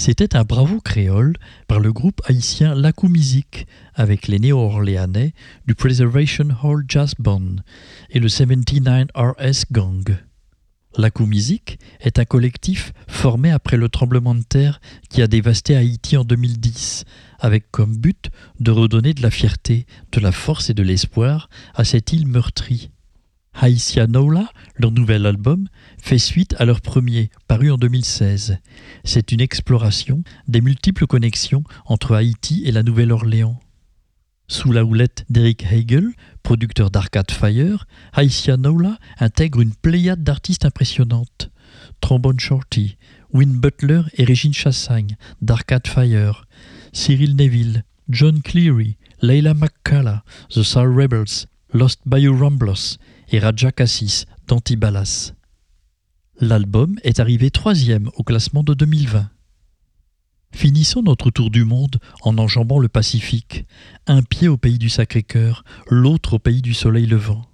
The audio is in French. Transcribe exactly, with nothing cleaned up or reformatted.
C'était un bravo créole par le groupe haïtien Lacou Music avec les néo-orléanais du Preservation Hall Jazz Band et le soixante-dix-neuf R S Gang. Lacou Music est un collectif formé après le tremblement de terre qui a dévasté Haïti en deux mille dix, avec comme but de redonner de la fierté, de la force et de l'espoir à cette île meurtrie. Haïtianola, leur nouvel album, fait suite à leur premier, paru en deux mille seize. C'est une exploration des multiples connexions entre Haïti et la Nouvelle-Orléans. Sous la houlette d'Eric Hegel, producteur d'Arcade Fire, Haïtianola intègre une pléiade d'artistes impressionnantes. Trombone Shorty, Win Butler et Régine Chassagne d'Arcade Fire, Cyril Neville, John Cleary, Leila McCalla, The Soul Rebels, Lost Bayou Ramblers et Raja Cassis d'Antibalas. L'album est arrivé troisième au classement de deux mille vingt. Finissons notre tour du monde en enjambant le Pacifique, un pied au pays du Sacré-Cœur, l'autre au pays du soleil levant.